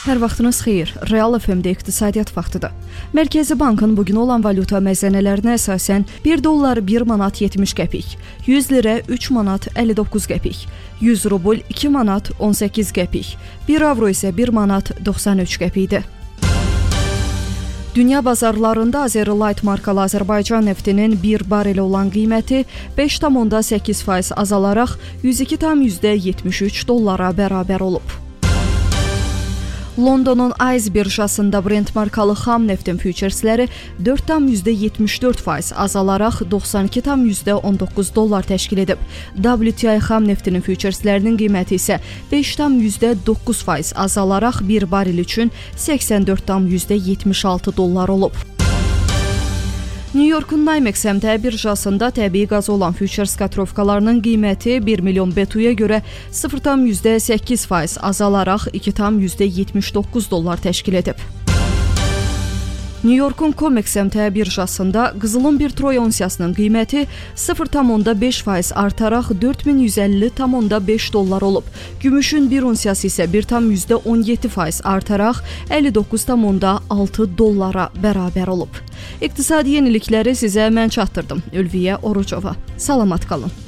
Hər vaxtınız xeyir. Real FM-də iqtisadiyyat vaxtıdır. Mərkəzi Bankın bugün olan valyuta məzənələrinə əsasən 1 dollar 1 manat 70 qəpik, 100 lirə 3 manat 59 qəpik, 100 rubl 2 manat 18 qəpik, 1 avro isə 1 manat 93 qəpikdir. Dünya bazarlarında Azerlight markalı Azərbaycan neftinin 1 bareli olan qiyməti 5,8% azalaraq 102,73 dollara bərabər olub. Londonun ICE birjasında Brent markalı xam neftin füçersləri 4,74% azalaraq 92,19 dollar təşkil edib. WTI xam neftinin füçerslərinin qiyməti isə 5,9% azalaraq 1 barel üçün 84,76 dollar olub. New Yorkun NYMEX əmtəə birjasında təbii qazı olan füçers katrovkalarının qiyməti 1 milyon BTU-ya görə 0,8% azalaraq 2,79 dollar təşkil edib. New Yorkun COMEX əmtəə birjasında qızılın 1 troy onsiyasının qiyməti 0,5% artaraq 4150,5 dollar olub. Gümüşün 1 onsiyası isə 1,17% artaraq 59,6 dollara bərabər olub. İqtisadi yenilikləri sizə mən çatdırdım. Ülviyə Orucova. Salamat qalın.